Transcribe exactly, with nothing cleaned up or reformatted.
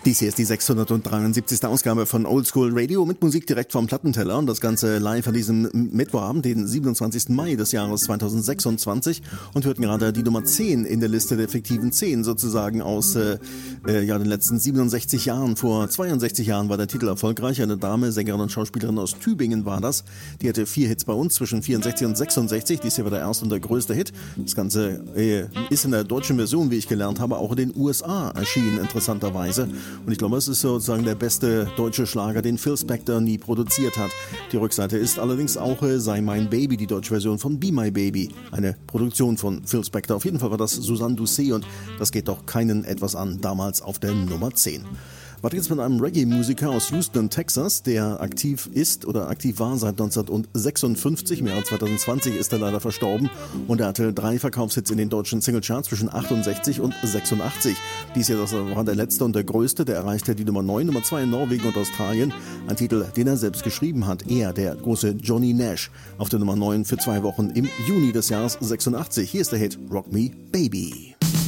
Dies hier ist die sechshundertdreiundsiebzigste Ausgabe von Oldschool Radio mit Musik direkt vom Plattenteller und das Ganze live an diesem Mittwochabend, den siebenundzwanzigsten Mai des Jahres zweitausendsechsundzwanzig, und hörten gerade die Nummer zehn in der Liste der fiktiven zehn sozusagen aus äh, äh, ja, den letzten siebenundsechzig Jahren. Vor zweiundsechzig Jahren war der Titel erfolgreich. Eine Dame, Sängerin und Schauspielerin aus Tübingen war das. Die hatte vier Hits bei uns zwischen vierundsechzig und sechsundsechzig. Dies hier war der erste und der größte Hit. Das Ganze äh, ist in der deutschen Version, wie ich gelernt habe, auch in den U S A erschienen, interessanterweise. Und ich glaube, es ist sozusagen der beste deutsche Schlager, den Phil Spector nie produziert hat. Die Rückseite ist allerdings auch äh, Sei mein Baby, die deutsche Version von Be My Baby. Eine Produktion von Phil Spector. Auf jeden Fall war das Suzanne Doucet und das geht doch keinen etwas an, damals auf der Nummer zehn. Weiter geht's mit einem Reggae-Musiker aus Houston, Texas, der aktiv ist oder aktiv war seit neunzehnhundertsechsundfünfzig. Im Jahr zweitausendzwanzig ist er leider verstorben und er hatte drei Verkaufshits in den deutschen Singlecharts zwischen achtundsechzig und sechsundachtzig. Dies hier das war der letzte und der größte, der erreichte die Nummer neun, Nummer zwei in Norwegen und Australien. Ein Titel, den er selbst geschrieben hat. Er, der große Johnny Nash, auf der Nummer neun für zwei Wochen im Juni des Jahres sechsundachtzig. Hier ist der Hit Rock Me Baby.